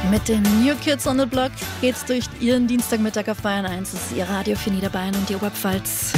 Mit den New Kids on the Block geht's durch ihren Dienstagmittag auf Bayern 1. Das ist ihr Radio für Niederbayern und die Oberpfalz.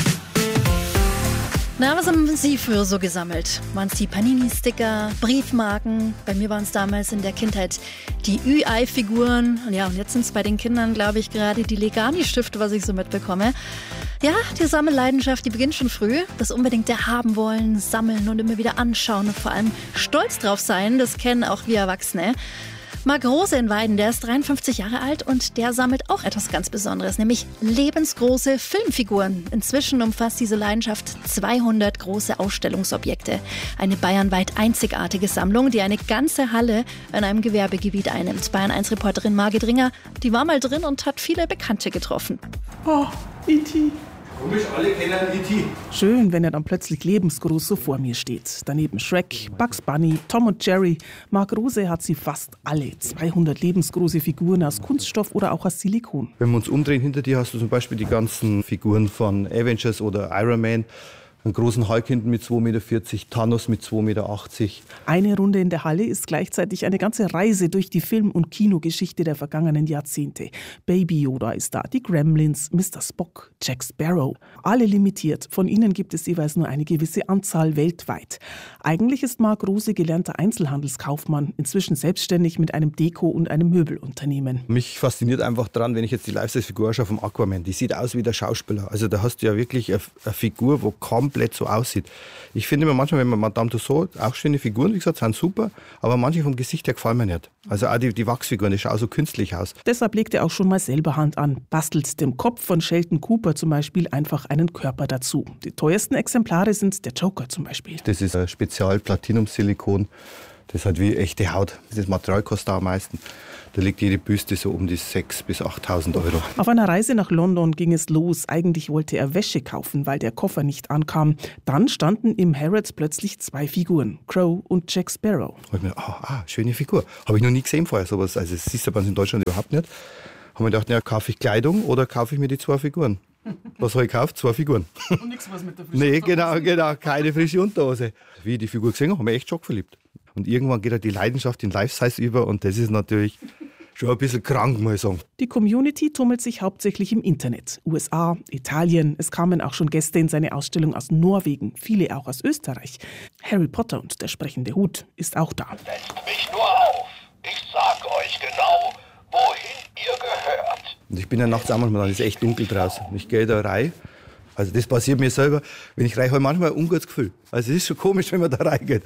Na, was haben Sie früher so gesammelt? Waren es die Panini-Sticker, Briefmarken? Bei mir waren es damals in der Kindheit die Ü-Ei-Figuren. Und jetzt sind es bei den Kindern, glaube ich, gerade die Legani-Stifte, was ich so mitbekomme. Ja, die Sammelleidenschaft, die beginnt schon früh. Das unbedingte haben wollen, sammeln und immer wieder anschauen und vor allem stolz drauf sein, das kennen auch wir Erwachsene. Marc Rose in Weiden, der ist 53 Jahre alt und der sammelt auch etwas ganz Besonderes, nämlich lebensgroße Filmfiguren. Inzwischen umfasst diese Leidenschaft 200 große Ausstellungsobjekte. Eine bayernweit einzigartige Sammlung, die eine ganze Halle in einem Gewerbegebiet einnimmt. Bayern1-Reporterin Margit Ringer, die war mal drin und hat viele Bekannte getroffen. Oh, E.T. Komisch, alle kennen E.T. Schön, wenn er dann plötzlich lebensgroß so vor mir steht. Daneben Shrek, Bugs Bunny, Tom und Jerry. Marc Rose hat sie fast alle. 200 lebensgroße Figuren aus Kunststoff oder auch aus Silikon. Wenn wir uns umdrehen, hinter dir hast du zum Beispiel die ganzen Figuren von Avengers oder Iron Man. Einen großen Hulk hinten mit 2,40 Meter, Thanos mit 2,80 Meter. Eine Runde in der Halle ist gleichzeitig eine ganze Reise durch die Film- und Kinogeschichte der vergangenen Jahrzehnte. Baby Yoda ist da, die Gremlins, Mr. Spock, Jack Sparrow. Alle limitiert. Von ihnen gibt es jeweils nur eine gewisse Anzahl weltweit. Eigentlich ist Marc Rose gelernter Einzelhandelskaufmann, inzwischen selbstständig mit einem Deko- und einem Möbelunternehmen. Mich fasziniert einfach dran, wenn ich jetzt die Life-Size-Figur anschaue vom Aquaman. Die sieht aus wie der Schauspieler. Also da hast du ja wirklich eine Figur, wo komplett so aussieht. Ich finde immer manchmal, wenn man Madame Tussauds, auch schöne Figuren, wie gesagt, sind super, aber manche vom Gesicht her gefallen mir nicht. Also auch die Wachsfiguren, die schauen so künstlich aus. Deshalb legt er auch schon mal selber Hand an, bastelt dem Kopf von Sheldon Cooper zum Beispiel einfach einen Körper dazu. Die teuersten Exemplare sind der Joker zum Beispiel. Das ist ein Spezial-Platinum-Silikon. Das hat wie echte Haut. Das Material kostet auch am meisten. Da liegt jede Büste so um die 6.000 bis 8.000 Euro. Auf einer Reise nach London ging es los. Eigentlich wollte er Wäsche kaufen, weil der Koffer nicht ankam. Dann standen im Harrods plötzlich zwei Figuren, Crow und Jack Sparrow. Da habe ich mir schöne Figur. Habe ich noch nie gesehen vorher sowas. Also das siehst du bei uns in Deutschland überhaupt nicht. Habe mir gedacht, kaufe ich Kleidung oder kaufe ich mir die zwei Figuren? Was habe ich gekauft? 2 Figuren. Und nichts was mit der frischen Nee, genau, keine frische Unterhose. Wie ich die Figur gesehen habe, habe ich echt schockverliebt. Und irgendwann geht die Leidenschaft in Life-Size über und das ist natürlich schon ein bisschen krank, muss ich sagen. Die Community tummelt sich hauptsächlich im Internet. USA, Italien, es kamen auch schon Gäste in seine Ausstellung aus Norwegen, viele auch aus Österreich. Harry Potter und der sprechende Hut ist auch da. Setzt mich nur auf. Ich sag euch genau, wohin ihr gehört. Und ich bin ja nachts auch manchmal, dann ist es echt dunkel draußen. Ich gehe da rein. Also das passiert mir selber, wenn ich rein, habe ich manchmal ein ungutes Gefühl. Also es ist schon komisch, wenn man da reingeht.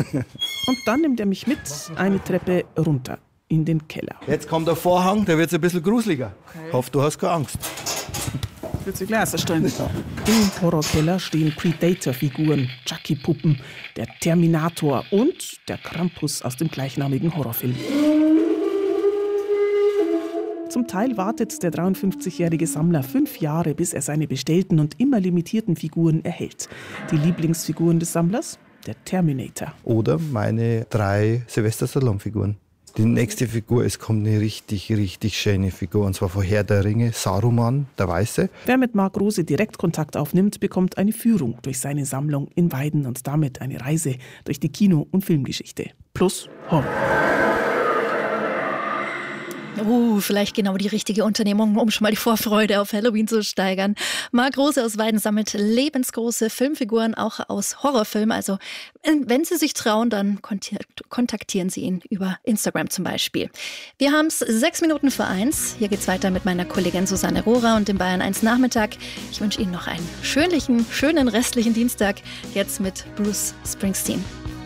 Und dann nimmt er mich mit, eine Treppe runter in den Keller. Jetzt kommt der Vorhang, der wird ein bisschen gruseliger. Okay. Ich hoffe, du hast keine Angst. Wird sich gleich erstellen. Im Horrorkeller stehen Predator-Figuren, Chucky-Puppen, der Terminator und der Krampus aus dem gleichnamigen Horrorfilm. Zum Teil wartet der 53-jährige Sammler 5 Jahre, bis er seine bestellten und immer limitierten Figuren erhält. Die Lieblingsfiguren des Sammlers? Der Terminator. Oder meine 3 Sylvester Stallone-Figuren. Die nächste Figur, es kommt eine richtig, richtig schöne Figur, und zwar von Herr der Ringe, Saruman, der Weiße. Wer mit Marc Rose direkt Kontakt aufnimmt, bekommt eine Führung durch seine Sammlung in Weiden und damit eine Reise durch die Kino- und Filmgeschichte. Plus Horror. Vielleicht genau die richtige Unternehmung, um schon mal die Vorfreude auf Halloween zu steigern. Marc Rose aus Weiden sammelt lebensgroße Filmfiguren, auch aus Horrorfilmen. Also wenn Sie sich trauen, dann kontaktieren Sie ihn über Instagram zum Beispiel. Wir haben es 6:01. Hier geht's weiter mit meiner Kollegin Susanne Rohrer und dem Bayern 1 Nachmittag. Ich wünsche Ihnen noch einen schönen restlichen Dienstag. Jetzt mit Bruce Springsteen.